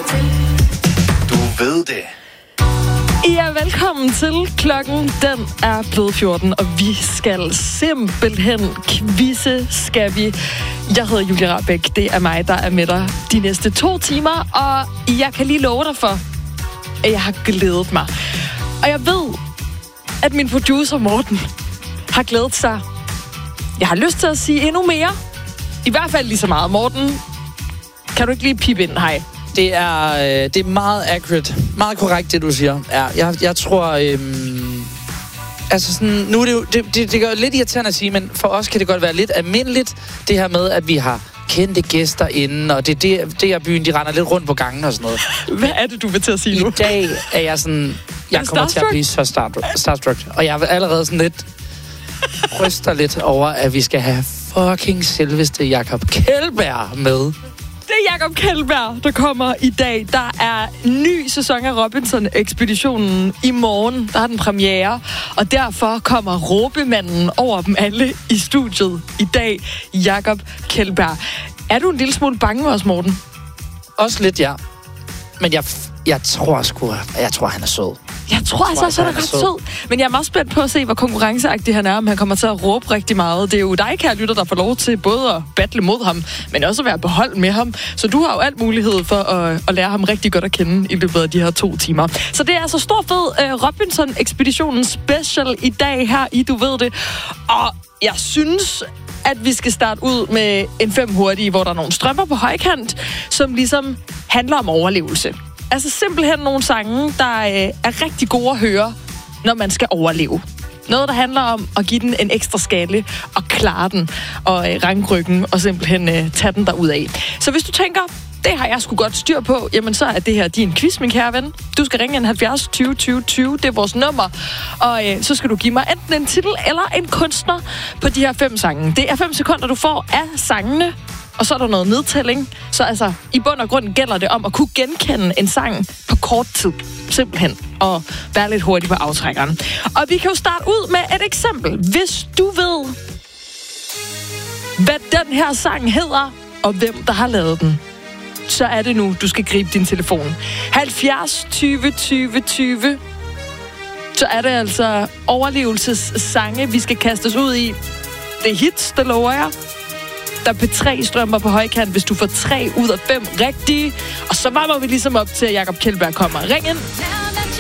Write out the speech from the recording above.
Du ved det. Ja, velkommen til. Klokken, den er blevet 14, og vi skal simpelthen quizze, skal vi. Jeg hedder Julie Rahbek. Det er mig, der er med dig de næste 2 timer, og jeg kan lige love dig for, at jeg har glædet mig. Og jeg ved, at min producer Morten har glædet sig. Jeg har lyst til at sige endnu mere. I hvert fald lige så meget. Morten, kan du ikke lige pipe ind? Hej. Det er meget accurate. Meget korrekt, det du siger. Ja, jeg tror... altså sådan... Nu er det jo... Det gør lidt irriterende at sige, men for os kan det godt være lidt almindeligt, det her med, at vi har kendte gæster inden, og det er byen, de render lidt rundt på gangen og sådan noget. Hvad er det, du vil til at sige nu? I dag er jeg sådan... Jeg kommer til at blive så starstruck. Og jeg er allerede sådan lidt... ryster lidt over, at vi skal have fucking selveste Jakob Kjeldbjerg med. Det er Jakob Kjeldbjerg, der kommer i dag. Der er ny sæson af Robinson-ekspeditionen i morgen. Der er den premiere, og derfor kommer råbemanden over dem alle i studiet i dag, Jakob Kjeldbjerg. Er du en lille smule bange med os, Morten? Også lidt, ja. Men jeg tror, han er sød. Jeg tror altså, han er ret sød. Men jeg er meget spændt på at se, hvor konkurrenceagtig han er, om han kommer til at råbe rigtig meget. Det er jo dig, kære lytter, der får lov til både at battle mod ham, men også at være på hold med ham. Så du har jo alt mulighed for at lære ham rigtig godt at kende i løbet af de her 2 timer. Så det er altså stor fed Robinson-ekspeditionen special i dag her i Du Ved Det. Og jeg synes, at vi skal starte ud med en 5 hurtige, hvor der er nogle strømper på højkant, som ligesom handler om overlevelse. Altså simpelthen nogle sange, der er rigtig gode at høre, når man skal overleve. Noget, der handler om at give den en ekstra skalle og klare den og ranke ryggen og simpelthen tage den derudad. Så hvis du tænker, det har jeg sgu godt styr på, jamen så er det her din quiz, min kære ven. Du skal ringe 70 20 20 20, det er vores nummer. Og så skal du give mig enten en titel eller en kunstner på de her 5 sange. Det er 5 sekunder, du får af sangene. Og så er der noget nedtælling. Så altså, i bund og grund gælder det om at kunne genkende en sang på kort tid. Simpelthen. Og være lidt hurtig på aftrækkeren. Og vi kan jo starte ud med et eksempel. Hvis du ved, hvad den her sang hedder, og hvem der har lavet den, så er det nu, du skal gribe din telefon. 70 20 20 20. Så er det altså overlevelsessange, vi skal kastes ud i. Det er hits, det lover jeg. Der er P3-strømper på højkant, hvis du får 3 ud af 5 rigtige. Og så varmer vi ligesom op til, at Jakob Kjeldbjerg kommer. Ring ind.